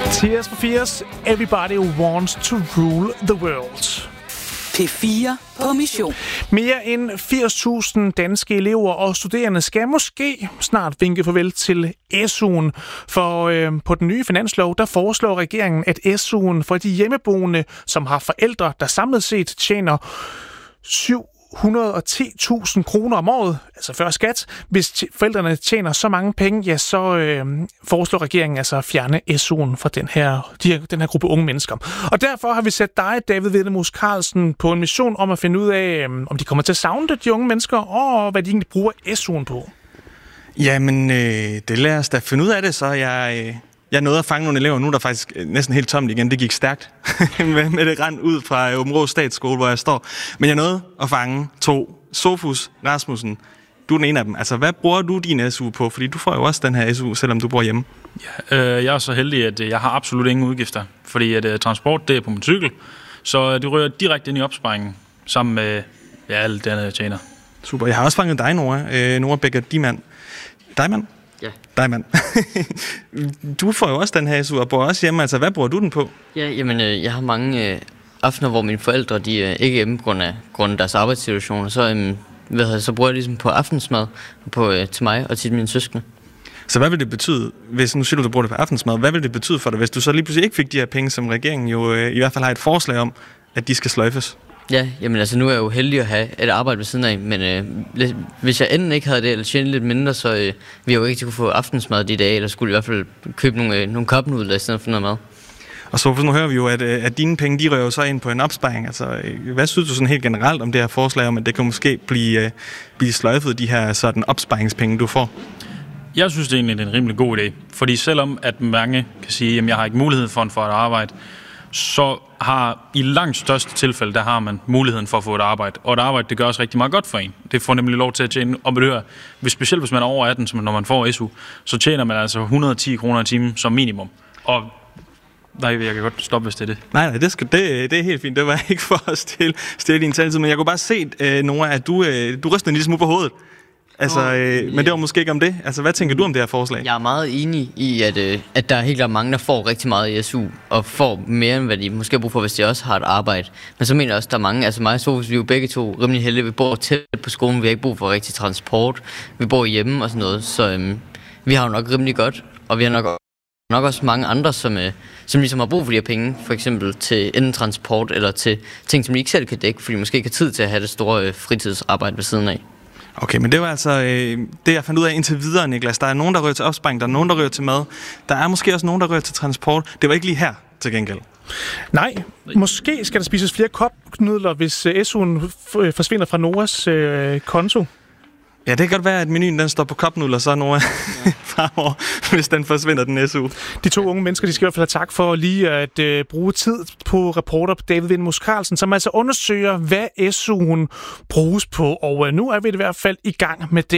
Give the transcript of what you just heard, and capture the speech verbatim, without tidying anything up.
Tears for Fears, Everybody Wants to Rule the World. P fire på mission. Mere end firs tusind danske elever og studerende skal måske snart vinke farvel til S U'en. For øh, på den nye finanslov, der foreslår regeringen, at S U'en for de hjemmeboende, som har forældre, der samlet set tjener syv hundrede og ti tusind kroner om året, altså før skat. Hvis forældrene tjener så mange penge, ja, så øh, foreslår regeringen altså at fjerne S U'en fra den her, de her, den her gruppe unge mennesker. Og derfor har vi sat dig, David Vendemus Carlsen, på en mission om at finde ud af, øh, om de kommer til at savne det, de unge mennesker, og hvad de egentlig bruger S U'en på. Jamen, øh, det lader os da finde ud af det, så jeg... Øh Jeg nåede at fange nogle elever nu, der er faktisk næsten helt tomt igen. Det gik stærkt med, med det rand ud fra Aabenraa Statsskole, hvor jeg står. Men jeg nåede at fange to. Sofus Rasmussen, du er den ene af dem. Altså, hvad bruger du din S U på? Fordi du får jo også den her S U, selvom du bor hjemme. Ja, øh, jeg er så heldig, at jeg har absolut ingen udgifter. Fordi at, uh, transport, det er på min cykel. Så det rører direkte ind i opsparingen, sammen med ja, alle det andet, jeg tjener. Super. Jeg har også fanget dig, Nora. Øh, Nora Becker Diemann. Diemann? Ja. Dig, mand. Du får jo også den her S U og bor også hjemme. Altså, hvad bruger du den på? Ja, jamen, øh, jeg har mange øh, aftener, hvor mine forældre de, øh, ikke er hjemme på grund af, grund af deres arbejdssituation. Og så, øh, hvad jeg, så bruger jeg ligesom på aftensmad på, øh, til mig og til mine søskende. Så hvad vil det betyde, hvis nu siger du, du bruger det på aftensmad, hvad vil det betyde for dig, hvis du så lige pludselig ikke fik de her penge, som regeringen jo øh, i hvert fald har et forslag om, at de skal sløjfes? Ja, jamen altså nu er jeg jo heldig at have et arbejde ved siden af, men øh, hvis jeg enten ikke havde det, eller tjente lidt mindre, så øh, ville jeg jo ikke kunne få aftensmad de dage, eller skulle i hvert fald købe nogle, øh, nogle kopnudler i stedet for noget mad. Og så nu hører vi jo, at, at dine penge, de rører jo så ind på en opsparing. Altså, hvad synes du sådan helt generelt om det her forslag om, at det kan måske blive, uh, blive sløjfet, de her sådan opsparingspenge, du får? Jeg synes det er egentlig en rimelig god idé, fordi selvom at mange kan sige, at jeg har ikke mulighed for, for at arbejde, så har i langt største tilfælde, der har man muligheden for at få et arbejde. Og et arbejde, det gør også rigtig meget godt for en. Det får nemlig lov til at tjene, og bedøre, hvis, specielt hvis man er over atten, som når man får S U, så tjener man altså et hundrede og ti kroner i timen som minimum. Og nej, jeg kan godt stoppe, hvis det er det. Nej, nej, det, skal, det, det er helt fint. Det var ikke for at stille, stille din taletid, men jeg kunne bare se, øh, Nora, at du, øh, du rystede en lille smule på hovedet. Altså, øh, men det var måske ikke om det. Altså, hvad tænker du om det her forslag? Jeg er meget enig i, at, øh, at der er helt klart mange, der får rigtig meget i S U, og får mere, end hvad de måske har brug for, hvis de også har et arbejde. Men så mener jeg også, at der er mange, altså mig og Sofus, vi er jo begge to rimelig heldige. Vi bor tæt på skolen, vi har ikke brug for rigtig transport, vi bor hjemme og sådan noget, så øh, vi har jo nok rimelig godt, og vi har nok nok også mange andre, som, øh, som ligesom har brug for de her penge, for eksempel til enten transport eller til ting, som de ikke selv kan dække, fordi de måske ikke har tid til at have det store øh, fritidsarbejde ved siden af. Okay, men det var altså øh, det, jeg fandt ud af indtil videre, Niklas. Der er nogen, der rører til opsparing, der er nogen, der rører til mad. Der er måske også nogen, der rører til transport. Det var ikke lige her, til gengæld. Nej, måske skal der spises flere kopnudler, hvis øh, S U'en f- forsvinder fra Noras øh, konto. Ja, det kan godt være, at menuen den står på kopnudler, så Nora fremover, hvis den forsvinder, den S U. De to unge mennesker, de skal i hvert fald have tak for lige at øh, bruge tid på reporter David Vendemus Carlsen, som altså undersøger, hvad S U'en bruges på. Og øh, nu er vi i hvert fald i gang med det.